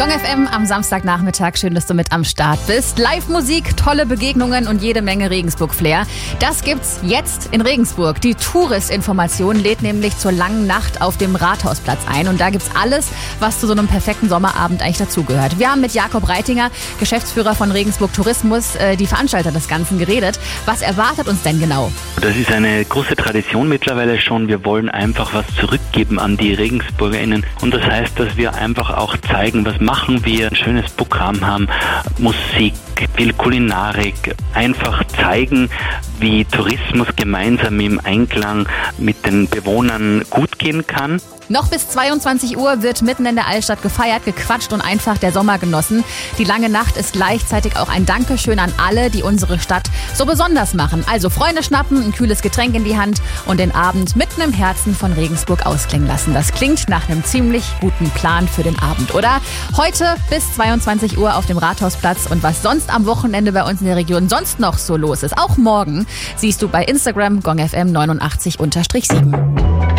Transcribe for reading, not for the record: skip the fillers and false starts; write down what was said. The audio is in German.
Gong FM am Samstagnachmittag. Schön, dass du mit am Start bist. Live-Musik, tolle Begegnungen und jede Menge Regensburg-Flair. Das gibt's jetzt in Regensburg. Die Touristinformation lädt nämlich zur langen Nacht auf dem Rathausplatz ein. Und da gibt's alles, was zu so einem perfekten Sommerabend eigentlich dazugehört. Wir haben mit Jakob Reitinger, Geschäftsführer von Regensburg Tourismus, die Veranstalter des Ganzen, geredet. Was erwartet uns denn genau? Das ist eine große Tradition mittlerweile schon. Wir wollen einfach was zurückgeben an die RegensburgerInnen. Und das heißt, dass wir einfach auch zeigen, was machen wir, ein schönes Programm haben, Musik, viel Kulinarik, einfach zeigen, wie Tourismus gemeinsam im Einklang mit den Bewohnern gut gehen kann. Noch bis 22 Uhr wird mitten in der Altstadt gefeiert, gequatscht und einfach der Sommer genossen. Die lange Nacht ist gleichzeitig auch ein Dankeschön an alle, die unsere Stadt so besonders machen. Also Freunde schnappen, ein kühles Getränk in die Hand und den Abend mitten im Herzen von Regensburg ausklingen lassen. Das klingt nach einem ziemlich guten Plan für den Abend, oder? Heute bis 22 Uhr auf dem Rathausplatz und was sonst am Wochenende bei uns in der Region sonst noch so los ist, auch morgen, siehst du bei Instagram gongfm 89_7.